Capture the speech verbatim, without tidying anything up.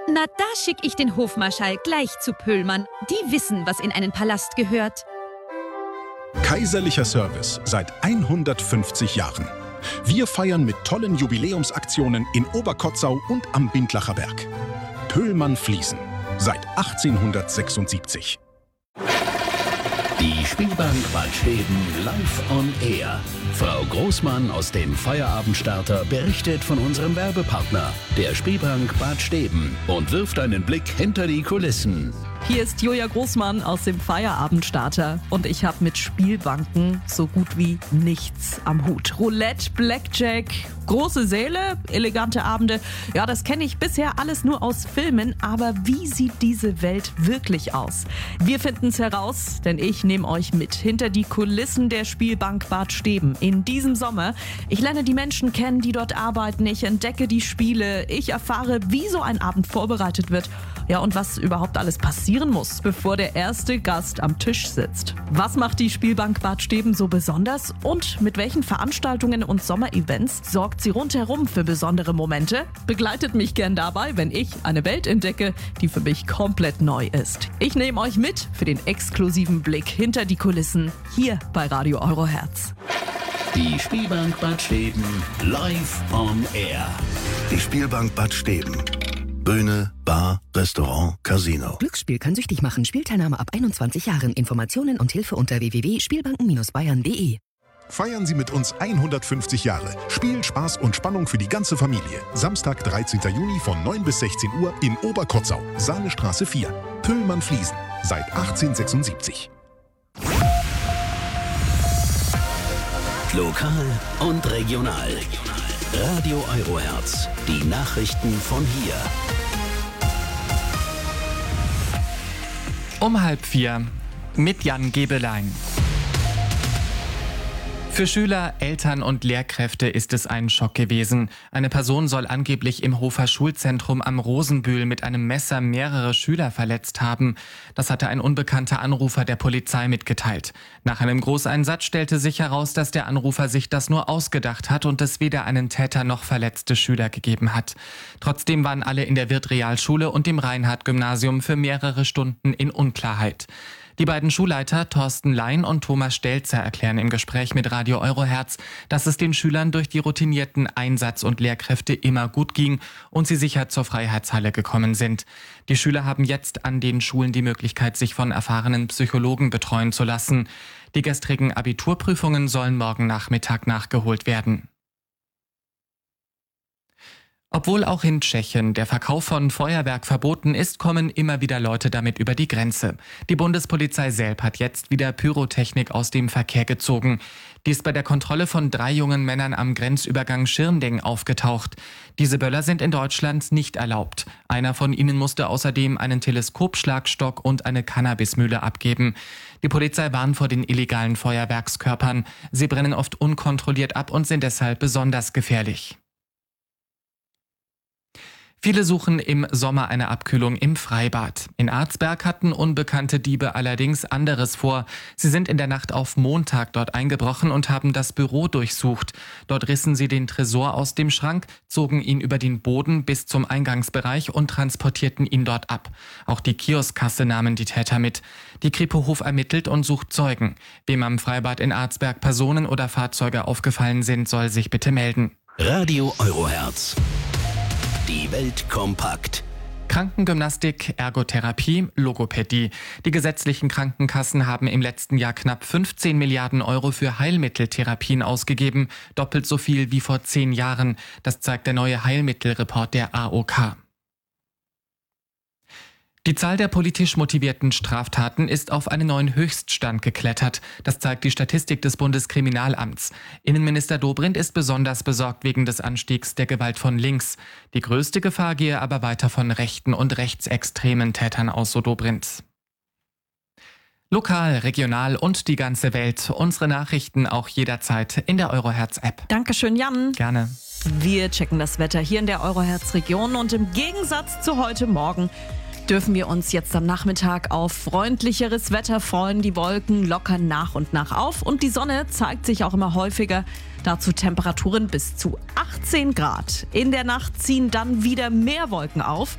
Na, da schicke ich den Hofmarschall gleich zu Pöhlmann. Die wissen, was in einen Palast gehört. Kaiserlicher Service seit hundertfünfzig Jahren. Wir feiern mit tollen Jubiläumsaktionen in Oberkotzau und am Bindlacher Berg. Pöhlmann Fliesen seit achtzehnhundertsechsundsiebzig. Die Spielbank Bad Steben live on air. Frau Großmann aus dem Feierabendstarter berichtet von unserem Werbepartner, der Spielbank Bad Steben, und wirft einen Blick hinter die Kulissen. Hier ist Julia Großmann aus dem Feierabendstarter und ich habe mit Spielbanken so gut wie nichts am Hut. Roulette, Blackjack, große Säle, elegante Abende, ja, das kenne ich bisher alles nur aus Filmen, aber wie sieht diese Welt wirklich aus? Wir finden es heraus, denn ich nehme euch mit hinter die Kulissen der Spielbank Bad Steben in diesem Sommer. Ich lerne die Menschen kennen, die dort arbeiten, ich entdecke die Spiele, ich erfahre, wie so ein Abend vorbereitet wird, ja, und was überhaupt alles passieren muss, bevor der erste Gast am Tisch sitzt. Was macht die Spielbank Bad Steben so besonders und mit welchen Veranstaltungen und Sommerevents sorgt sie rundherum für besondere Momente? Begleitet mich gern dabei, wenn ich eine Welt entdecke, die für mich komplett neu ist. Ich nehme euch mit für den exklusiven Blick hinter die Kulissen hier bei Radio Euroherz. Die Spielbank Bad Steben live on air. Die Spielbank Bad Steben. Bühne, Bar, Restaurant, Casino. Glücksspiel kann süchtig machen. Spielteilnahme ab einundzwanzig Jahren. Informationen und Hilfe unter w w w punkt spielbanken Bindestrich bayern punkt de. Feiern Sie mit uns hundertfünfzig Jahre. Spiel, Spaß und Spannung für die ganze Familie. Samstag, dreizehnten Juni von neun bis sechzehn Uhr in Oberkotzau. Sahnestraße vier. Pöhlmann Fliesen. Seit achtzehnhundertsechsundsiebzig. Lokal und regional. Radio Euroherz. Die Nachrichten von hier. Um halb vier mit Jan Gebelein. Für Schüler, Eltern und Lehrkräfte ist es ein Schock gewesen. Eine Person soll angeblich im Hofer Schulzentrum am Rosenbühl mit einem Messer mehrere Schüler verletzt haben. Das hatte ein unbekannter Anrufer der Polizei mitgeteilt. Nach einem Großeinsatz stellte sich heraus, dass der Anrufer sich das nur ausgedacht hat und es weder einen Täter noch verletzte Schüler gegeben hat. Trotzdem waren alle in der Wirth-Realschule und dem Reinhardt-Gymnasium für mehrere Stunden in Unklarheit. Die beiden Schulleiter Thorsten Lein und Thomas Stelzer erklären im Gespräch mit Radio Euroherz, dass es den Schülern durch die routinierten Einsatz- und Lehrkräfte immer gut ging und sie sicher zur Freiheitshalle gekommen sind. Die Schüler haben jetzt an den Schulen die Möglichkeit, sich von erfahrenen Psychologen betreuen zu lassen. Die gestrigen Abiturprüfungen sollen morgen Nachmittag nachgeholt werden. Obwohl auch in Tschechien der Verkauf von Feuerwerk verboten ist, kommen immer wieder Leute damit über die Grenze. Die Bundespolizei Selb hat jetzt wieder Pyrotechnik aus dem Verkehr gezogen. Die ist bei der Kontrolle von drei jungen Männern am Grenzübergang Schirnding aufgetaucht. Diese Böller sind in Deutschland nicht erlaubt. Einer von ihnen musste außerdem einen Teleskopschlagstock und eine Cannabismühle abgeben. Die Polizei warnt vor den illegalen Feuerwerkskörpern. Sie brennen oft unkontrolliert ab und sind deshalb besonders gefährlich. Viele suchen im Sommer eine Abkühlung im Freibad. In Arzberg hatten unbekannte Diebe allerdings anderes vor. Sie sind in der Nacht auf Montag dort eingebrochen und haben das Büro durchsucht. Dort rissen sie den Tresor aus dem Schrank, zogen ihn über den Boden bis zum Eingangsbereich und transportierten ihn dort ab. Auch die Kioskkasse nahmen die Täter mit. Die Kripo Hof ermittelt und sucht Zeugen. Wem am Freibad in Arzberg Personen oder Fahrzeuge aufgefallen sind, soll sich bitte melden. Radio Euroherz. Die Welt kompakt. Krankengymnastik, Ergotherapie, Logopädie. Die gesetzlichen Krankenkassen haben im letzten Jahr knapp fünfzehn Milliarden Euro für Heilmitteltherapien ausgegeben. Doppelt so viel wie vor zehn Jahren. Das zeigt der neue Heilmittelreport der A O K. Die Zahl der politisch motivierten Straftaten ist auf einen neuen Höchststand geklettert. Das zeigt die Statistik des Bundeskriminalamts. Innenminister Dobrindt ist besonders besorgt wegen des Anstiegs der Gewalt von links. Die größte Gefahr gehe aber weiter von rechten und rechtsextremen Tätern aus, so Dobrindt. Lokal, regional und die ganze Welt. Unsere Nachrichten auch jederzeit in der Euroherz-App. Dankeschön, Jan. Gerne. Wir checken das Wetter hier in der Euroherz-Region und im Gegensatz zu heute Morgen dürfen wir uns jetzt am Nachmittag auf freundlicheres Wetter freuen. Die Wolken lockern nach und nach auf und die Sonne zeigt sich auch immer häufiger. Dazu Temperaturen bis zu achtzehn Grad. In der Nacht ziehen dann wieder mehr Wolken auf.